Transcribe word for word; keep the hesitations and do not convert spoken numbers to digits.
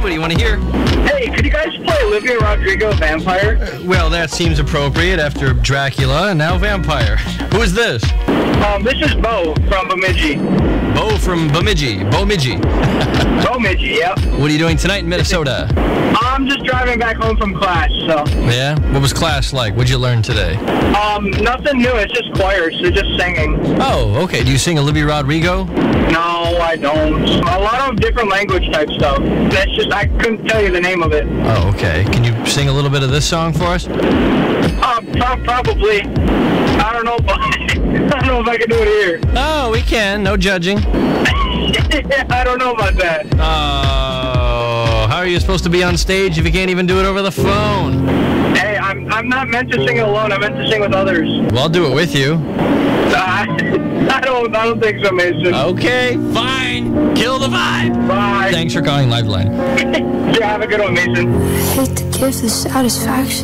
What do you want to hear? Hey, could you guys play Olivia Rodrigo, Vampire? Uh, well, that seems appropriate after Dracula and now Vampire. Who is this? Um, this is Bo from Bemidji. Bo from Bemidji. Bemidji. Bemidji, yep. What are you doing tonight in Minnesota? I'm just driving back home from class, so. Yeah? What was class like? What'd you learn today? Um, nothing new. It's just choir, so just singing. Oh, okay. Do you sing Olivia Rodrigo? No, I don't. A lot of different language type stuff. That's just, I couldn't tell you the name of it. Oh, okay. Can you sing a little bit of this song for us? Uh, pro- probably. I don't know, but I don't know if I can do it here. Oh, we can. No judging. I don't know about that. Oh, how are you supposed to be on stage if you can't even do it over the phone? Hey, I'm I'm not meant to sing alone. I'm meant to sing with others. Well, I'll do it with you. I, I don't I don't think so, Mason. Okay, fine. Kill the vibe. Bye. Thanks for calling Lifeline. Yeah, have a good one, Mason. I hate to give the satisfaction.